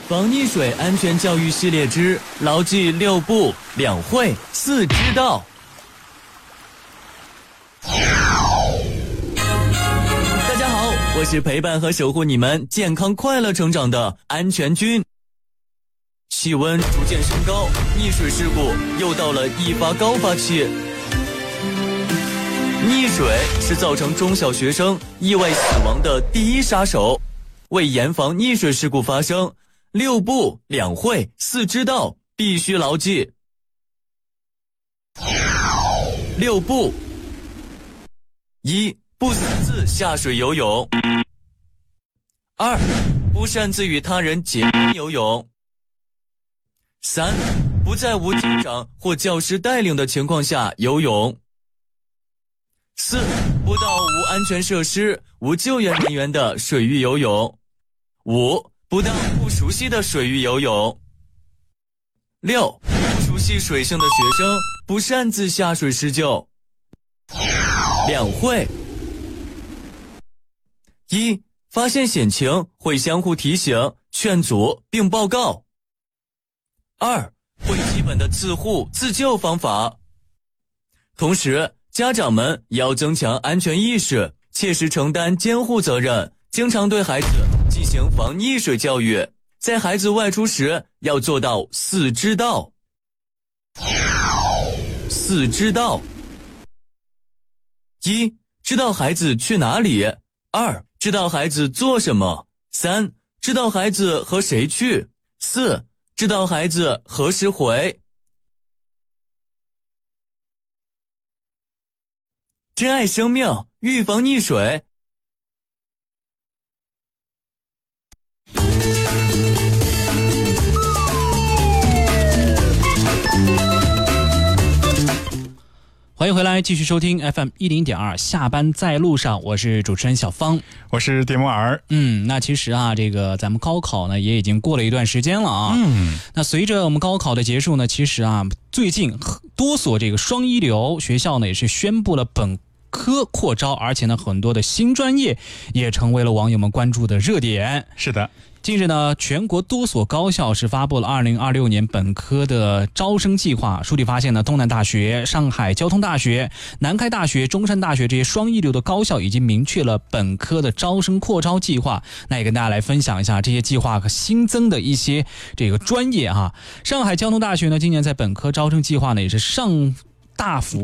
防溺水安全教育系列之牢记6不2会4知道。大家好，我是陪伴和守护你们健康快乐成长的安全君。气温逐渐升高，溺水事故又到了易发高发期。溺水是造成中小学生意外死亡的第一杀手。为严防溺水事故发生，6不2会4知道必须牢记。6不：1. 不私自下水游泳。2. 不擅自与他人结伴游泳。3. 不在无家长或教师带领的情况下游泳。4. 不到无安全设施、无救援人员的水域游泳。5. 不到不熟悉的水域游泳。6. 不熟悉水性的学生不擅自下水施救。2会： 1. 发现险情会相互提醒、劝阻并报告。2. 会基本的自护自救方法。同时，家长们也要增强安全意识，切实承担监护责任，经常对孩子进行防溺水教育。在孩子外出时要做到4知道。4知道： 1. 知道孩子去哪里。2. 知道孩子做什么。3. 知道孩子和谁去。4. 知道孩子何时回。珍爱生命，预防溺水。 欢迎回来，继续收听 FM10.2 下班在路上，我是主持人小芳， 我是蝶摩尔。 那其实啊，这个咱们高考呢也已经过了一段时间了啊。那随着我们高考的结束呢，其实啊，最近多所这个双一流学校呢也是宣布了本科扩招，而且呢很多的新专业也成为了网友们关注的热点。 是的。 近日呢，全国多所高校是发布了2026年本科的招生计划。数据发现呢，东南大学、上海交通大学、南开大学、中山大学这些双一流的高校已经明确了本科的招生扩招计划。那也跟大家来分享一下这些计划和新增的一些这个专业哈。上海交通大学呢，今年在本科招生计划呢也是上大幅